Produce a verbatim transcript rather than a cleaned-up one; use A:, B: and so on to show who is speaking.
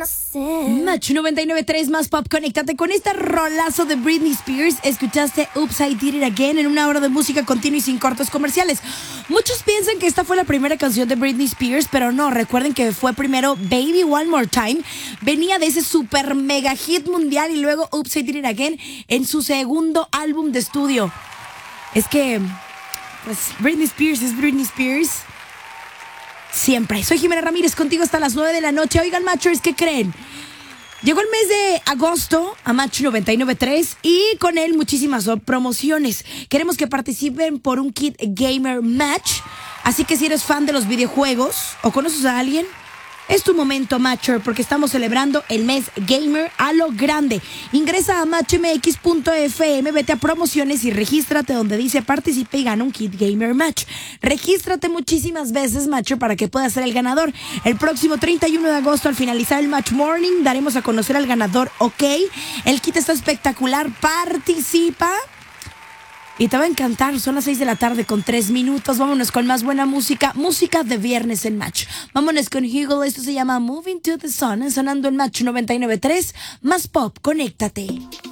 A: Match noventa y nueve punto tres más pop. Conéctate con este rolazo de Britney Spears. Escuchaste Oops, I Did It Again en una hora de música continua y sin cortos comerciales. Muchos piensan que esta fue la primera canción de Britney Spears, pero no, recuerden que fue primero Baby One More Time. Venía de ese super mega hit mundial y luego Oops, I Did It Again en su segundo álbum de estudio. Es que, pues, Britney Spears es Britney Spears siempre. Soy Jimena Ramírez, contigo hasta las nueve de la noche. Oigan, Matchers, ¿qué creen? Llegó el mes de agosto a Match noventa y nueve punto tres y con él muchísimas promociones. Queremos que participen por un kit Gamer Match. Así que si eres fan de los videojuegos o conoces a alguien, es tu momento, Matcher, porque estamos celebrando el mes Gamer a lo grande. Ingresa a match m x punto f m, vete a promociones y regístrate donde dice participe y gana un kit Gamer Match. Regístrate muchísimas veces, Matcher, para que puedas ser el ganador. El próximo treinta y uno de agosto, al finalizar el Match Morning, daremos a conocer al ganador, ¿ok? El kit está espectacular, participa. Y te va a encantar, son las seis de la tarde con tres minutos. Vámonos con más buena música, música de viernes en Match. Vámonos con Hugel, esto se llama Moving to the Sun, sonando en Match noventa y nueve punto tres, más pop, conéctate.